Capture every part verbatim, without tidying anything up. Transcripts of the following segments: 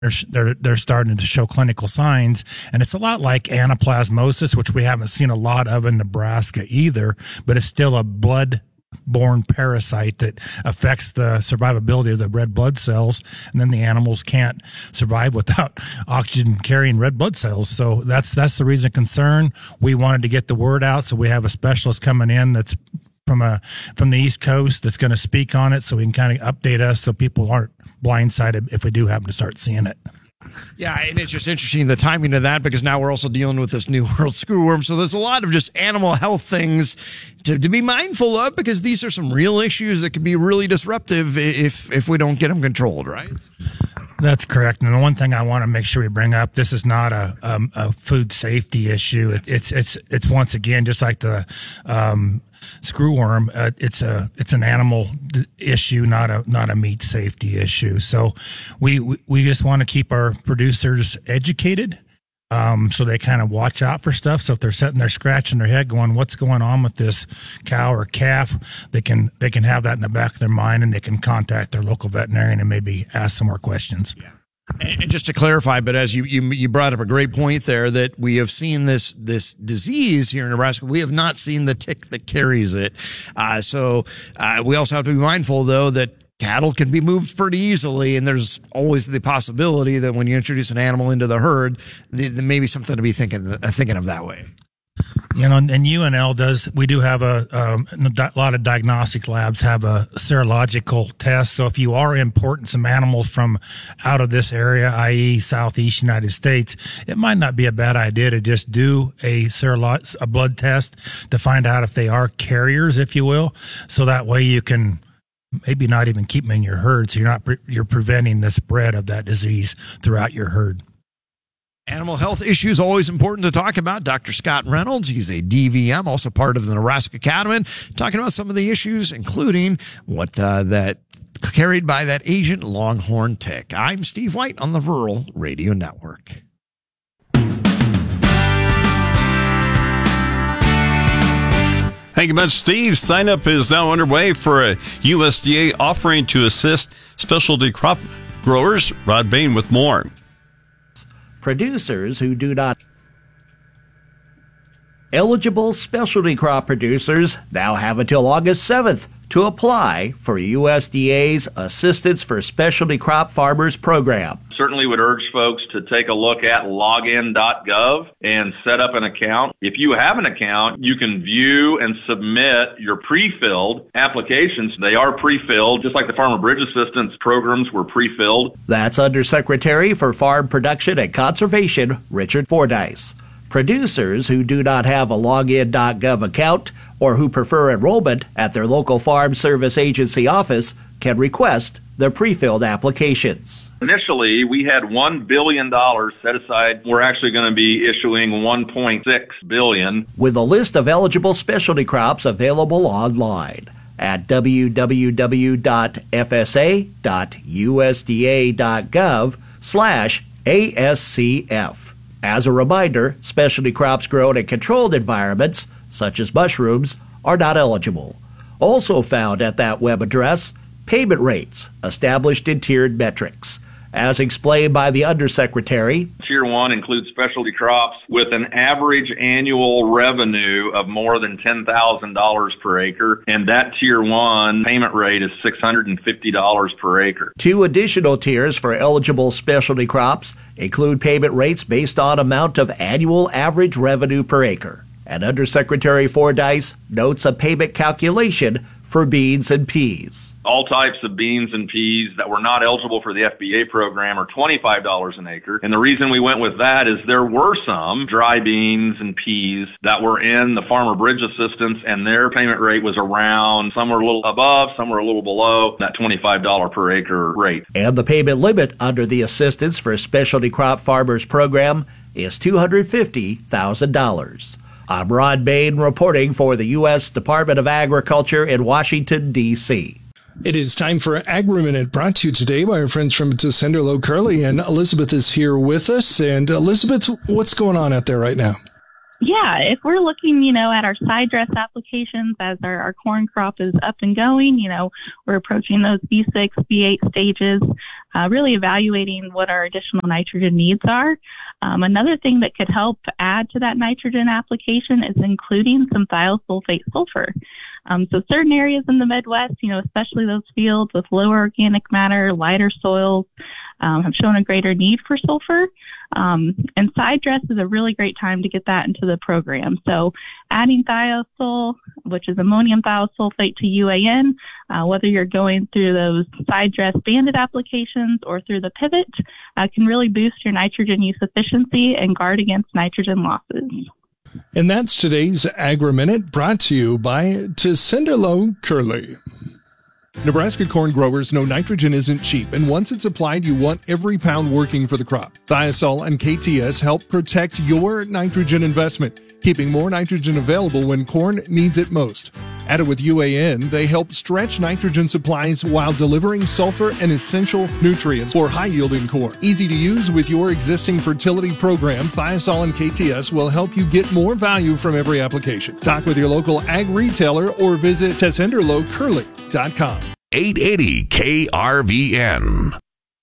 they're, they're, they're starting to show clinical signs. And it's a lot like anaplasmosis, which we haven't seen a lot of in Nebraska either, but it's still a blood borne parasite that affects the survivability of the red blood cells, and then the animals can't survive without oxygen carrying red blood cells. So that's that's the reason concern. We wanted to get the word out, so we have a specialist coming in that's from a from the East Coast that's going to speak on it, so we can kind of update us so people aren't blindsided if we do happen to start seeing it. Yeah, and it's just interesting the timing of that, because now we're also dealing with this new world screwworm. So there's a lot of just animal health things to, to be mindful of, because these are some real issues that can be really disruptive if if we don't get them controlled, right? That's correct. And the one thing I want to make sure we bring up, this is not a um, a food safety issue. It, it's it's it's once again just like the um, screwworm. Uh, it's a it's an animal issue, not a not a meat safety issue. So we we, we just want to keep our producers educated, um, so they kind of watch out for stuff. So if they're sitting there scratching their head, going, "What's going on with this cow or calf?" They can they can have that in the back of their mind, and they can contact their local veterinarian and maybe ask some more questions. Yeah. And just to clarify, but as you, you you brought up a great point there, that we have seen this this disease here in Nebraska. We have not seen the tick that carries it. Uh, so uh, we also have to be mindful, though, that cattle can be moved pretty easily, and there's always the possibility that when you introduce an animal into the herd, there may be something to be thinking thinking of that way. You know, and U N L does, we do have a, um, a lot of diagnostic labs have a serological test. So if you are importing some animals from out of this area, that is Southeast United States, it might not be a bad idea to just do a serolog, a blood test to find out if they are carriers, if you will. So that way you can maybe not even keep them in your herd. So you're not, you're preventing the spread of that disease throughout your herd. Animal health issues always important to talk about. Doctor Scott Reynolds, he's a D V M, also part of the Nebraska Cattlemen, talking about some of the issues, including what uh, that carried by that Asian longhorn tick. I'm Steve White on the Rural Radio Network. Thank you much, Steve. Sign up is now underway for a U S D A offering to assist specialty crop growers. Rod Bain with more. Producers who do not eligible specialty crop producers now have until August seventh to apply for U S D A's Assistance for Specialty Crop Farmers program. Certainly would urge folks to take a look at login dot gov and set up an account. If you have an account, you can view and submit your pre-filled applications. They are pre-filled, just like the Farmer Bridge Assistance programs were pre-filled. That's Undersecretary for Farm Production and Conservation, Richard Fordyce. Producers who do not have a login dot gov account or who prefer enrollment at their local Farm Service Agency office can request their pre-filled applications. Initially, we had one billion dollars set aside. We're actually going to be issuing one point six billion dollars. With a list of eligible specialty crops available online at w w w dot f s a dot u s d a dot gov slash A S C F. As a reminder, specialty crops grown in controlled environments, such as mushrooms, are not eligible. Also found at that web address, payment rates established in tiered metrics. As explained by the Undersecretary, Tier one includes specialty crops with an average annual revenue of more than ten thousand dollars per acre, and that Tier one payment rate is six hundred fifty dollars per acre. Two additional tiers for eligible specialty crops include payment rates based on amount of annual average revenue per acre. And Undersecretary Fordyce notes a payment calculation for beans and peas. All types of beans and peas that were not eligible for the F B A program are twenty-five dollars an acre. And the reason we went with that is there were some dry beans and peas that were in the Farmer Bridge Assistance, and their payment rate was around, some were a little above, some were a little below that twenty-five dollars per acre rate. And the payment limit under the Assistance for Specialty Crop Farmers program is two hundred fifty thousand dollars. I'm Rod Bain reporting for the U S Department of Agriculture in Washington, D C It is time for Agri-Minute, brought to you today by our friends from Tessenderlo Curley, and Elizabeth is here with us. And Elizabeth, what's going on out there right now? Yeah, if we're looking, you know, at our side dress applications as our, our corn crop is up and going, you know, we're approaching those B six, B eight stages, uh, really evaluating what our additional nitrogen needs are. Um, another thing that could help add to that nitrogen application is including some thiosulfate sulfur. Um, so certain areas in the Midwest, you know, especially those fields with lower organic matter, lighter soils, um, have shown a greater need for sulfur. Um, and side dress is a really great time to get that into the program. So adding thiosol, which is ammonium thiosulfate to U A N, uh, whether you're going through those side dress banded applications or through the pivot, uh, can really boost your nitrogen use efficiency and guard against nitrogen losses. And that's today's Agri-Minute, brought to you by Tessenderlo Curley. Nebraska corn growers know nitrogen isn't cheap, and once it's applied, you want every pound working for the crop. Thiosol and K T S help protect your nitrogen investment, keeping more nitrogen available when corn needs it most. Added with U A N, they help stretch nitrogen supplies while delivering sulfur and essential nutrients for high-yielding corn. Easy to use with your existing fertility program, Thiosol and K T S will help you get more value from every application. Talk with your local ag retailer or visit Tessenderlo Curley dot com. eight eighty K R V N.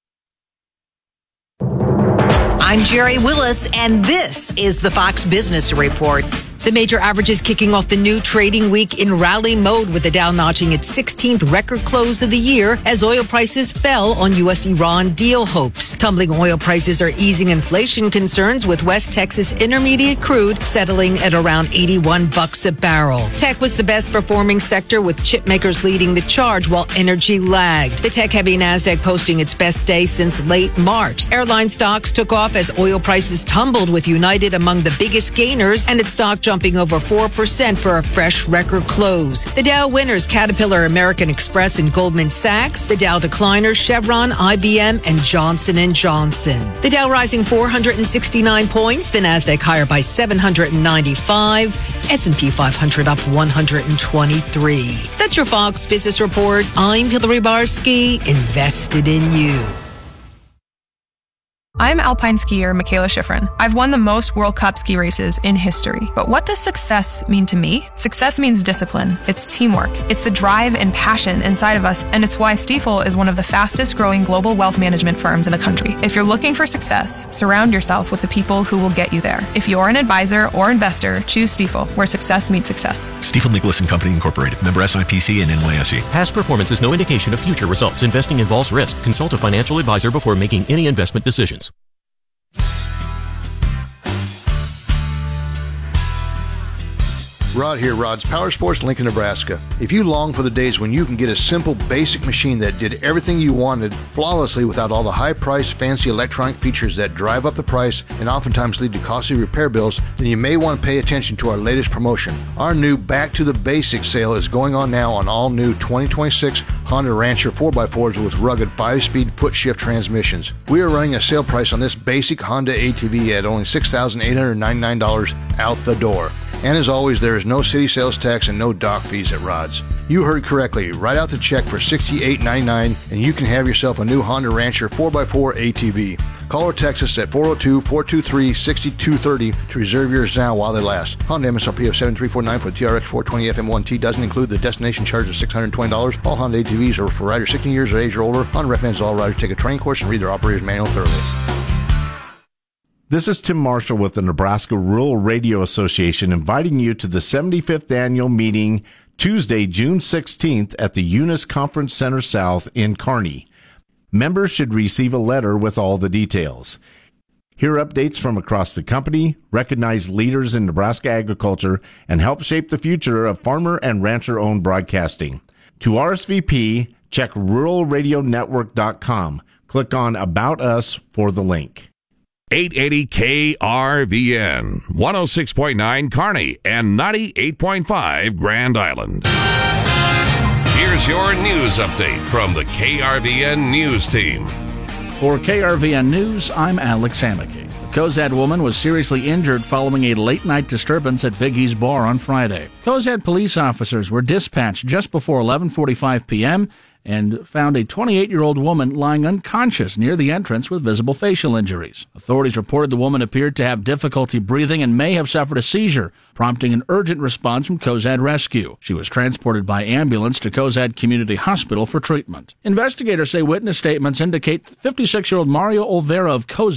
I'm Jerry Willis, and this is the Fox Business Report. The major averages kicking off the new trading week in rally mode, with the Dow notching its sixteenth record close of the year as oil prices fell on U S Iran deal hopes. Tumbling oil prices are easing inflation concerns, with West Texas Intermediate crude settling at around eighty-one bucks a barrel. Tech was the best performing sector, with chip makers leading the charge while energy lagged. The tech-heavy NASDAQ posting its best day since late March. Airline stocks took off as oil prices tumbled, with United among the biggest gainers and its stock jumping over four percent for a fresh record close. The Dow winners, Caterpillar, American Express, and Goldman Sachs. The Dow decliners, Chevron, I B M, and Johnson and Johnson. The Dow rising four hundred sixty-nine points. The NASDAQ higher by seven hundred ninety-five. S and P five hundred up one hundred twenty-three. That's your Fox Business Report. I'm Hillary Barsky, invested in you. I'm alpine skier Michaela Schifrin. I've won the most World Cup ski races in history. But what does success mean to me? Success means discipline. It's teamwork. It's the drive and passion inside of us, and it's why Stifel is one of the fastest growing global wealth management firms in the country. If you're looking for success, surround yourself with the people who will get you there. If you're an advisor or investor, choose Stifel, where success meets success. Stifel Nicolaus and Company Incorporated. Member S I P C and N Y S E. Past performance is no indication of future results. Investing involves risk. Consult a financial advisor before making any investment decisions. Rod here, Rod's Power Sports, Lincoln, Nebraska. If you long for the days when you can get a simple, basic machine that did everything you wanted flawlessly without all the high-priced, fancy electronic features that drive up the price and oftentimes lead to costly repair bills, then you may want to pay attention to our latest promotion. Our new Back to the Basics sale is going on now on all new twenty twenty-six Honda Rancher four by fours with rugged five-speed foot-shift transmissions. We are running a sale price on this basic Honda A T V at only six thousand eight hundred ninety-nine dollars out the door. And as always, there is no city sales tax and no dock fees at Rod's. You heard correctly. Write out the check for sixty-eight ninety-nine and you can have yourself a new Honda Rancher four by four A T V. Call or text us at four oh two, four two three, six two three oh to reserve yours now while they last. Honda M S R P of seven three four nine for the T R X four twenty F M one T doesn't include the destination charge of six hundred twenty dollars. All Honda A T Vs are for riders sixteen years of age or older. Honda recommends all riders take a training course and read their operator's manual thoroughly. This is Tim Marshall with the Nebraska Rural Radio Association, inviting you to the seventy-fifth annual meeting Tuesday, June sixteenth at the Eunice Conference Center South in Kearney. Members should receive a letter with all the details. Hear updates from across the company, recognize leaders in Nebraska agriculture, and help shape the future of farmer and rancher-owned broadcasting. To R S V P, check rural radio network dot com. Click on About Us for the link. eight eighty K R V N, one oh six point nine Kearney, and ninety-eight point five Grand Island. Here's your news update from the K R V N News Team. For K R V N News, I'm Alex Hamake. A Cozad woman was seriously injured following a late-night disturbance at Biggie's Bar on Friday. Cozad police officers were dispatched just before eleven forty-five p.m., and found a twenty-eight-year-old woman lying unconscious near the entrance with visible facial injuries. Authorities reported the woman appeared to have difficulty breathing and may have suffered a seizure, prompting an urgent response from Cozad Rescue. She was transported by ambulance to Cozad Community Hospital for treatment. Investigators say witness statements indicate fifty-six-year-old Mario Olvera of Cozad